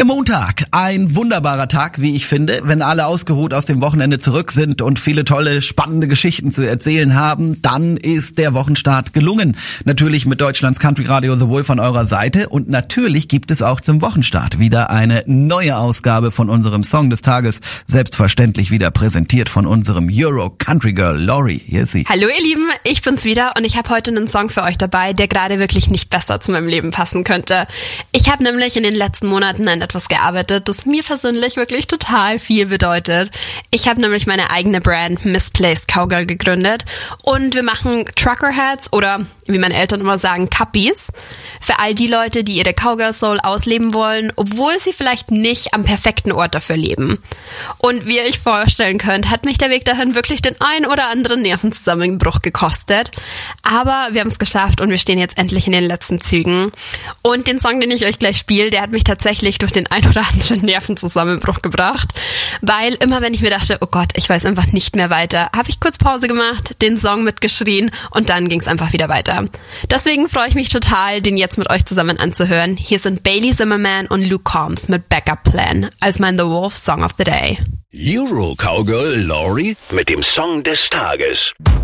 Ja, Montag, ein wunderbarer Tag, wie ich finde, wenn alle ausgeruht aus dem Wochenende zurück sind und viele tolle, spannende Geschichten zu erzählen haben, dann ist der Wochenstart gelungen. Natürlich mit Deutschlands Country Radio The Wolf an eurer Seite und natürlich gibt es auch zum Wochenstart wieder eine neue Ausgabe von unserem Song des Tages, selbstverständlich wieder präsentiert von unserem Euro Country Girl Lori. Hier ist sie. Hallo ihr Lieben, ich bin's wieder und ich habe heute einen Song für euch dabei, der gerade wirklich nicht besser zu meinem Leben passen könnte. Ich habe nämlich in den letzten Monaten an etwas gearbeitet, das mir persönlich wirklich total viel bedeutet. Ich habe nämlich meine eigene Brand Misplaced Cowgirl gegründet und wir machen Truckerheads oder wie meine Eltern immer sagen, Cuppies. Für all die Leute, die ihre Cowgirl Soul ausleben wollen, obwohl sie vielleicht nicht am perfekten Ort dafür leben. Und wie ihr euch vorstellen könnt, hat mich der Weg dahin wirklich den ein oder anderen Nervenzusammenbruch gekostet. Aber wir haben es geschafft und wir stehen jetzt endlich in den letzten Zügen. Und den Song, den ich euch gleich spiele, der hat mich tatsächlich durch den ein oder anderen Nervenzusammenbruch gebracht. Weil immer wenn ich mir dachte, oh Gott, ich weiß einfach nicht mehr weiter, habe ich kurz Pause gemacht, den Song mitgeschrien und dann ging es einfach wieder weiter. Deswegen freue ich mich total, den jetzt mit euch zusammen anzuhören. Hier sind Bailey Zimmerman und Luke Combs mit Backup Plan als mein The Wolf Song of the Day. Euro Cowgirl Lori mit dem Song des Tages.